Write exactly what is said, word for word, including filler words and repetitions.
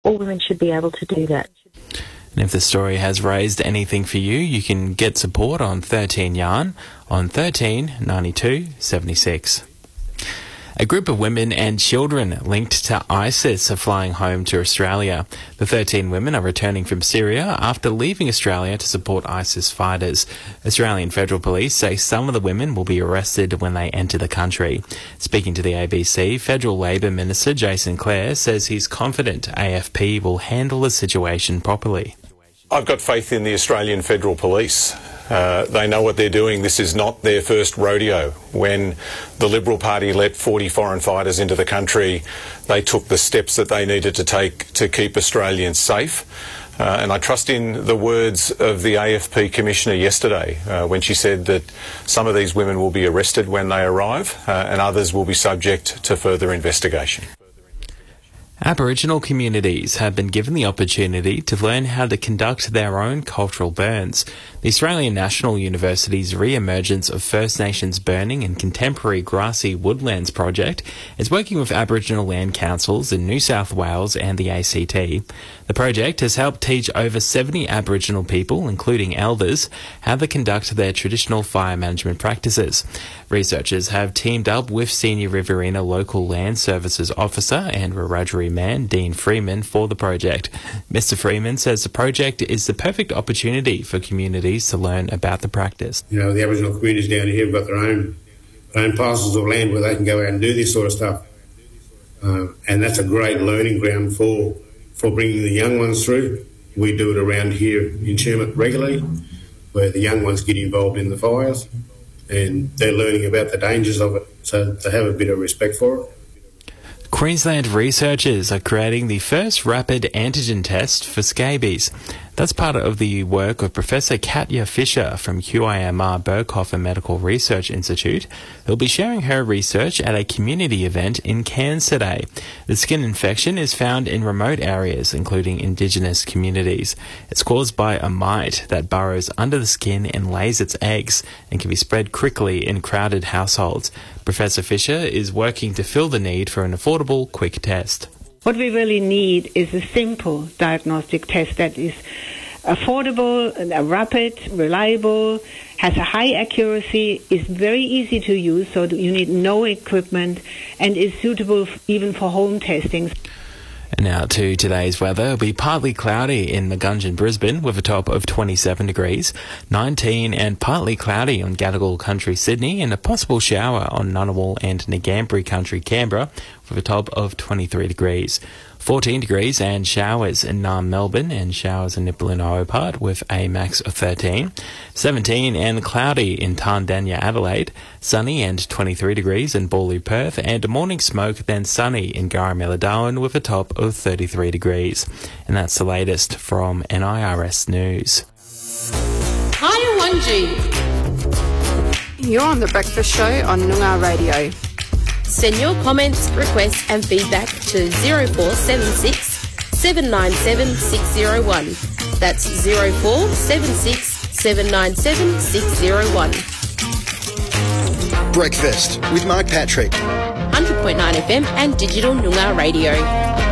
all women should be able to do that. And if the story has raised anything for you, you can get support on thirteen Yarn on thirteen ninety-two seventy-six. A group of women and children linked to ISIS are flying home to Australia. The thirteen women are returning from Syria after leaving Australia to support ISIS fighters. Australian Federal Police say some of the women will be arrested when they enter the country. Speaking to the A B C, Federal Labor Minister Jason Clare says he's confident A F P will handle the situation properly. I've got faith in the Australian Federal Police. Uh, they know what they're doing. This is not their first rodeo. When the Liberal Party let forty foreign fighters into the country, they took the steps that they needed to take to keep Australians safe. Uh, and I trust in the words of the A F P Commissioner yesterday uh, when she said that some of these women will be arrested when they arrive uh, and others will be subject to further investigation. Aboriginal communities have been given the opportunity to learn how to conduct their own cultural burns. The Australian National University's Re-Emergence of First Nations Burning in Contemporary Grassy Woodlands project is working with Aboriginal land councils in New South Wales and the A C T. The project has helped teach over seventy Aboriginal people, including elders, how to conduct their traditional fire management practices. Researchers have teamed up with Senior Riverina Local Land Services Officer and Wiradjuri man Dean Freeman for the project. Mister Freeman says the project is the perfect opportunity for communities to learn about the practice. You know, the Aboriginal communities down here have got their own, their own parcels of land where they can go out and do this sort of stuff. Um, and that's a great learning ground for, for bringing the young ones through. We do it around here in Sherman regularly, where the young ones get involved in the fires and they're learning about the dangers of it, so they have a bit of respect for it. Queensland researchers are creating the first rapid antigen test for scabies. That's part of the work of Professor Katja Fischer from Q I M R Berghofer Medical Research Institute, who'll be sharing her research at a community event in Cairns today. The skin infection is found in remote areas, including Indigenous communities. It's caused by a mite that burrows under the skin and lays its eggs and can be spread quickly in crowded households. Professor Fischer is working to fill the need for an affordable, quick test. What we really need is a simple diagnostic test that is affordable, rapid, reliable, has a high accuracy, is very easy to use, so you need no equipment, and is suitable even for home testing. And now to today's weather. It'll be partly cloudy in Magunjan, Brisbane, with a top of twenty-seven degrees, nineteen and partly cloudy on Gadigal Country, Sydney, and a possible shower on Ngunnawal and Ngambri Country, Canberra, with a top of twenty-three degrees. fourteen degrees and showers in Naarm, Melbourne, and showers in Nipaluna, Hobart, with a max of thirteen. seventeen and cloudy in Tandanya, Adelaide. Sunny and twenty-three degrees in Bawley, Perth, and morning smoke, then sunny in Garamilla, Darwin, with a top of thirty-three degrees. And that's the latest from N I R S News. Hi, Wanji. You're on The Breakfast Show on Noongar Radio. Send your comments, requests and feedback to zero four seven six, seven nine seven, six zero one. That's zero four seven six, seven nine seven, six zero one. Breakfast with Mark Patrick. one hundred point nine F M and Digital Noongar Radio.